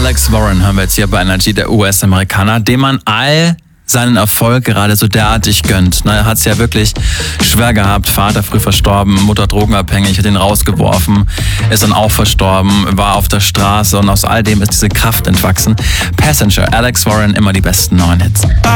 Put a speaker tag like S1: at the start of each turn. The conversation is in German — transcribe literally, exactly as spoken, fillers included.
S1: Alex Warren hören wir jetzt hier bei Energy, der U S-Amerikaner, dem man all seinen Erfolg gerade so derartig gönnt. Na, er hat es ja wirklich schwer gehabt. Vater früh verstorben, Mutter drogenabhängig, hat ihn rausgeworfen, ist dann auch verstorben, war auf der Straße und aus all dem ist diese Kraft entwachsen. Passenger, Alex Warren, immer die besten neuen Hits.